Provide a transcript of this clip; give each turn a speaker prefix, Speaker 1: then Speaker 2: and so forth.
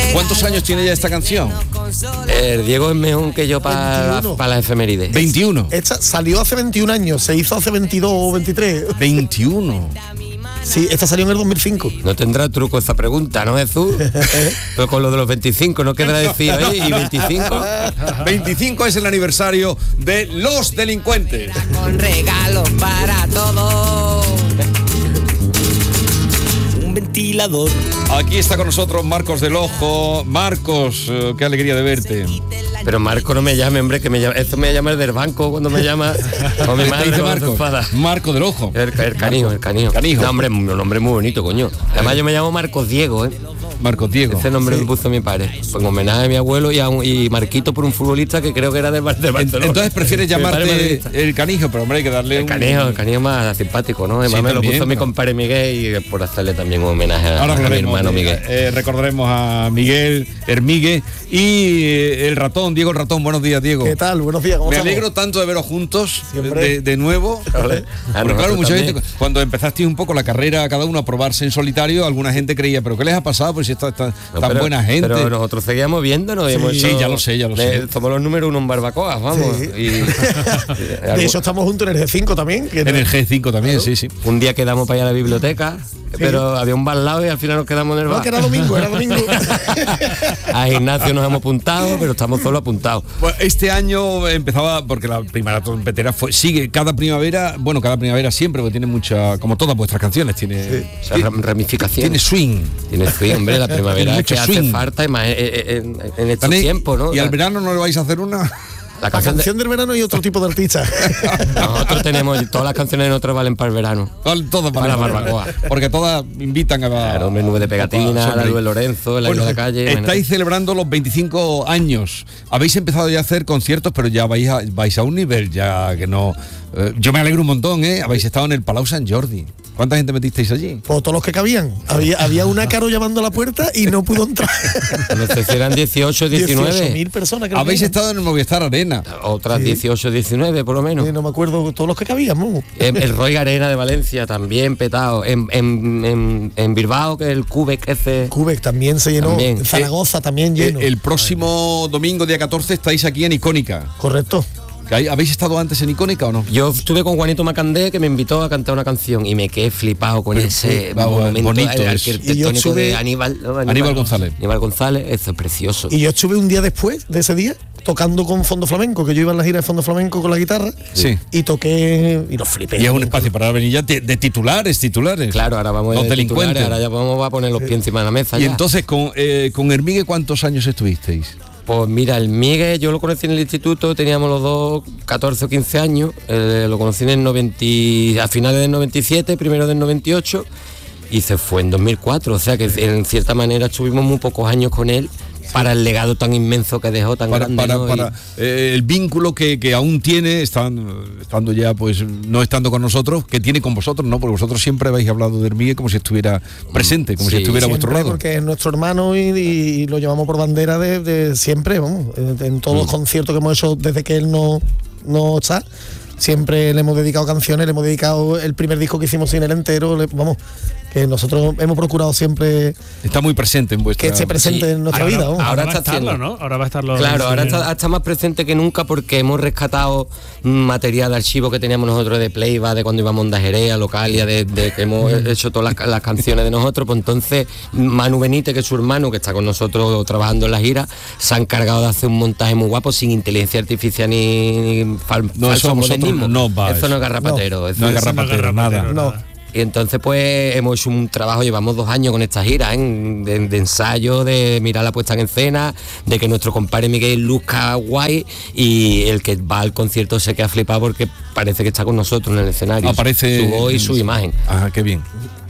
Speaker 1: ¿Cuántos años tiene ya esta canción?
Speaker 2: El Diego es mejor que yo para la efeméride.
Speaker 1: 21.
Speaker 3: Esta salió hace 21 años, se hizo hace 22 o 23.
Speaker 1: 21.
Speaker 3: Sí, esta salió en el 2005.
Speaker 2: No tendrá truco esa pregunta, ¿no, Jesús? Pero con lo de los 25, ¿no quedará decir ahí? ¿Y 25?
Speaker 1: 25 es el aniversario de Los Delincuentes.
Speaker 4: Con regalos para todos. Un ventilador.
Speaker 1: Aquí está con nosotros Marcos del Ojo. Marcos, qué alegría de verte.
Speaker 2: Pero Marco no me llame, hombre, que me llama, esto me llama el del banco cuando me llama. O mi madre,
Speaker 1: dice
Speaker 2: cuando se enfada.
Speaker 1: Marco del Ojo.
Speaker 2: El canijo.
Speaker 1: Canijo.
Speaker 2: No, hombre, un nombre muy bonito, coño. Además yo me llamo Marcos Diego, ¿eh?
Speaker 1: Marcos Diego.
Speaker 2: Ese nombre me puso mi padre. Pues en homenaje a mi abuelo y Marquito por un futbolista que creo que era de Barcelona.
Speaker 1: Entonces prefieres llamarte el Canijo, pero hombre hay que darle
Speaker 2: el canijo más simpático, ¿no? Además me lo puso mi compadre Miguel y por hacerle también un homenaje a mi hermano Miguel.
Speaker 1: Recordaremos a Miguel Hermigue y el ratón, Diego el ratón. Buenos días, Diego.
Speaker 3: ¿Qué tal? Buenos días. ¿Cómo
Speaker 1: Me
Speaker 3: estamos?
Speaker 1: alegro tanto de veros juntos de nuevo. Porque claro, mucha gente, cuando empezasteis un poco la carrera, cada uno a probarse en solitario, alguna gente creía, ¿pero qué les ha pasado? Pues si está tan buena gente.
Speaker 2: Pero nosotros seguíamos viéndonos.
Speaker 1: Sí, ya lo sé.
Speaker 2: Somos los número uno en barbacoa, vamos.
Speaker 3: Sí.
Speaker 2: De
Speaker 3: hecho, estamos juntos en el G5 también.
Speaker 1: En el G5 también, claro. Sí.
Speaker 2: Un día quedamos para ir a la biblioteca, pero había un bar al lado y al final nos quedamos en el bar.
Speaker 3: No, que era domingo.
Speaker 2: A gimnasio nos hemos apuntado, pero estamos solo apuntados.
Speaker 1: Pues este año empezaba, porque la primera trompetera sigue cada primavera siempre, porque tiene mucha, como todas vuestras canciones, tiene
Speaker 2: ramificación.
Speaker 1: Tiene swing.
Speaker 2: Tiene swing, hombre, la primavera que hace falta y más en estos tiempos, ¿no?
Speaker 1: ¿Y al verano no le vais a hacer una?
Speaker 3: La canción del verano y otro tipo de artista.
Speaker 2: Nosotros tenemos, todas las canciones de nosotros valen para el verano.
Speaker 1: Todas para la barbacoa. Porque todas invitan a...
Speaker 2: Claro, Nube de Pegatina, la Luis Lorenzo, la Isla de la Calle.
Speaker 1: Estáis celebrando los 25 años. Habéis empezado ya a hacer conciertos, pero ya vais a un nivel ya que no... yo me alegro un montón, ¿eh? Habéis estado en el Palau Sant Jordi. ¿Cuánta gente metisteis allí?
Speaker 3: Pues todos los que cabían. Había un ácaro llamando a la puerta y no pudo entrar.
Speaker 2: No sé si eran 18, 19.
Speaker 3: 18.000 personas.
Speaker 1: Habéis estado en el Movistar Arena.
Speaker 2: Otras 18, 19 por lo menos.
Speaker 3: Sí, no me acuerdo todos los que cabíamos.
Speaker 2: El Roy Arena de Valencia también petado. En Bilbao, que el Cúbec ese.
Speaker 3: Cúbec también se llenó.
Speaker 2: También.
Speaker 3: En Zaragoza también lleno.
Speaker 1: El próximo domingo, día 14, estáis aquí en Icónica.
Speaker 3: Correcto.
Speaker 1: ¿Habéis estado antes en Icónica o no?
Speaker 2: Yo estuve con Juanito Macandé, que me invitó a cantar una canción y me quedé flipado con ese momento
Speaker 1: bonito
Speaker 2: arquitectónico de Aníbal
Speaker 1: González.
Speaker 2: Aníbal González, eso es precioso.
Speaker 3: Y yo estuve un día después de ese día tocando con Fondo Flamenco, que yo iba en la gira de Fondo Flamenco con la guitarra.
Speaker 1: Sí.
Speaker 3: Y toqué y los flipé.
Speaker 1: Y es un espacio para venir ya de titulares.
Speaker 2: Claro, ahora vamos
Speaker 1: los delincuentes.
Speaker 2: Ahora ya vamos a poner los pies encima de la mesa.
Speaker 1: Y
Speaker 2: ya.
Speaker 1: entonces con Hermigue, ¿cuántos años estuvisteis?
Speaker 2: Pues mira, el Miguel yo lo conocí en el instituto, teníamos los dos 14 o 15 años, lo conocí en el a finales del 97, primero del 98, y se fue en 2004, o sea que en cierta manera estuvimos muy pocos años con él. Para el legado tan inmenso que dejó, tan grande, ¿no?
Speaker 1: Para el vínculo que aún tiene, estando ya, pues, no estando con nosotros, que tiene con vosotros, ¿no? Porque vosotros siempre habéis hablado de Hermigue como si estuviera presente, como si estuviera a vuestro lado.
Speaker 3: Porque es nuestro hermano y lo llevamos por bandera de siempre, vamos. En todos los conciertos que hemos hecho desde que él no está, siempre le hemos dedicado canciones, le hemos dedicado el primer disco que hicimos sin él entero, vamos, que nosotros hemos procurado siempre.
Speaker 1: Está muy presente en vuestra...
Speaker 3: Que esté presente en nuestra vida.
Speaker 2: Ahora
Speaker 5: va a estarlo, ¿no? Ahora va a estarlo.
Speaker 2: Claro, ahora está más presente que nunca porque hemos rescatado material de archivo que teníamos nosotros de Playback, de cuando íbamos a Onda Jerez, a Localia, de que hemos hecho todas las canciones de nosotros. Pues entonces Manu Benítez, que es su hermano, que está con nosotros trabajando en la gira, se ha encargado de hacer un montaje muy guapo, sin inteligencia artificial ni falso modernismo. Eso no es garrapatero.
Speaker 1: No es garrapatero, nada.
Speaker 3: No.
Speaker 2: Y entonces pues hemos hecho un trabajo, llevamos 2 años con esta gira, de ensayo, de mirar la puesta en escena, de que nuestro compadre Miguel luzca guay, y el que va al concierto se queda flipado porque parece que está con nosotros en el escenario.
Speaker 1: Aparece
Speaker 2: su voz y su imagen.
Speaker 1: Ah, qué bien.